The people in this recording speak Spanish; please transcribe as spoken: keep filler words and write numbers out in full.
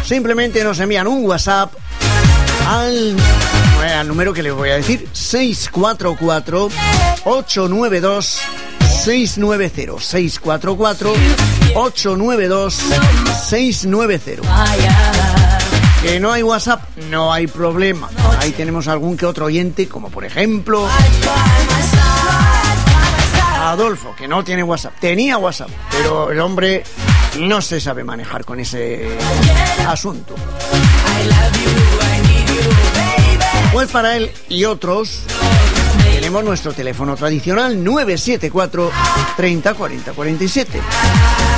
simplemente nos envían un WhatsApp al, al número que les voy a decir, seis cuatro cuatro, ocho nueve dos, seis nueve cero, seis cuatro cuatro, ocho nueve dos, seis nueve cero. Que no hay WhatsApp, no hay problema. Ahí tenemos algún que otro oyente, como por ejemplo Adolfo, que no tiene WhatsApp. Tenía WhatsApp, pero el hombre no se sabe manejar con ese asunto. Pues para él y otros tenemos nuestro teléfono tradicional nueve siete cuatro, treinta, cuarenta, cuarenta y siete.